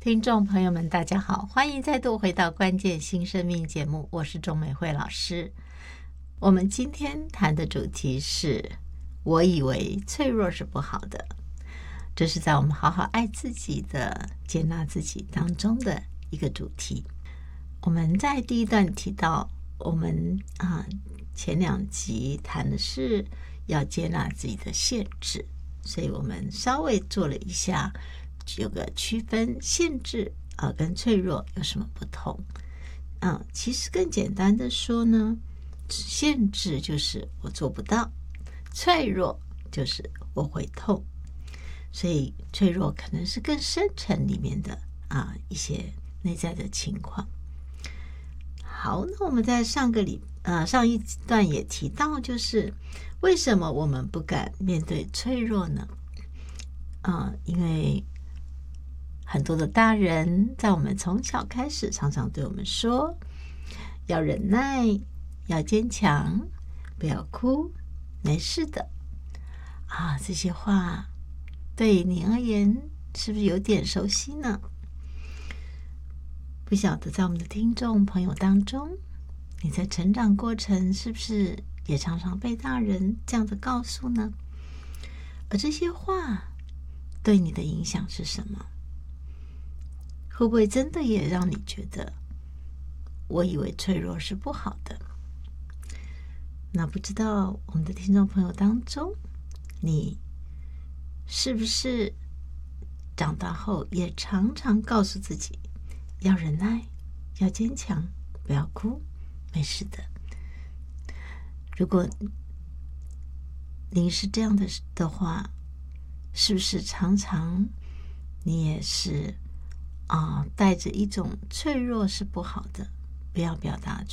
听众朋友们大家好，欢迎再度回到关键新生命节目，我是钟美惠老师。我们今天谈的主题是我以为脆弱是不好的，这是在我们好好爱自己的接纳自己当中的一个主题。我们在第一段提到我们前2集谈的是要接纳自己的限制，所以我们稍微做了一下有个区分，限制跟脆弱有什么不同。其实更简单的说呢，限制就是我做不到，脆弱就是我会痛。所以脆弱可能是更深层里面的一些内在的情况。好，那我们在上一段也提到，就是为什么我们不敢面对脆弱呢？因为很多的大人在我们从小开始常常对我们说，要忍耐，要坚强，不要哭，没事的。这些话对你而言是不是有点熟悉呢？不晓得在我们的听众朋友当中，你在成长过程是不是也常常被大人这样的告诉呢？而这些话对你的影响是什么？会不会真的也让你觉得我以为脆弱是不好的？那不知道我们的听众朋友当中，你是不是长大后也常常告诉自己要忍耐，要坚强，不要哭，没事的？如果你是这样的话，是不是常常你也是带着一种脆弱是不好的，不要表达